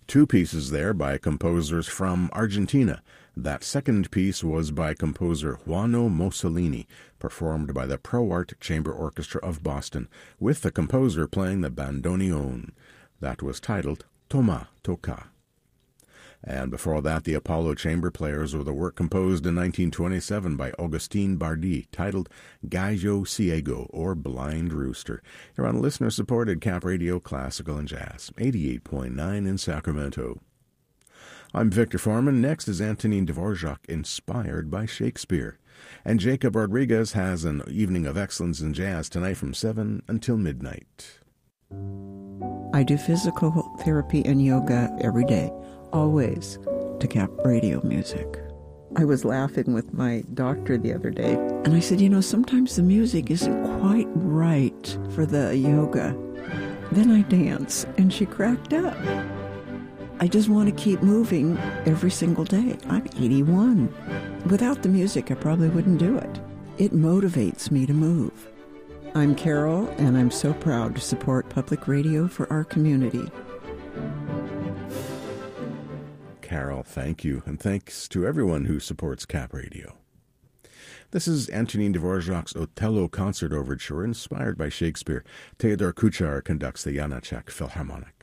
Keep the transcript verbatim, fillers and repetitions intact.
Two pieces there by composers from Argentina. That second piece was by composer Juano Mussolini, performed by the Pro Art Chamber Orchestra of Boston, with the composer playing the bandoneon. That was titled Toma Toca. And before that, the Apollo Chamber Players with a work composed in nineteen twenty-seven by Augustin Bardi, titled Gallo Ciego, or Blind Rooster. You're on listener-supported Cap Radio Classical and Jazz, eighty-eight point nine in Sacramento. I'm Victor Foreman. Next is Antonin Dvorak, inspired by Shakespeare. And Jacob Rodriguez has an evening of excellence in jazz tonight from seven until midnight. I do physical therapy and yoga every day, always to Cap Radio music. I was laughing with my doctor the other day, and I said, you know, sometimes the music isn't quite right for the yoga. Then I dance, and she cracked up. I just want to keep moving every single day. I'm eighty-one. Without the music, I probably wouldn't do it. It motivates me to move. I'm Carol, and I'm so proud to support public radio for our community. Carol, thank you, and thanks to everyone who supports Cap Radio. This is Antonin Dvorak's Otello Concert Overture, inspired by Shakespeare. Theodor Kuchar conducts the Janacek Philharmonic.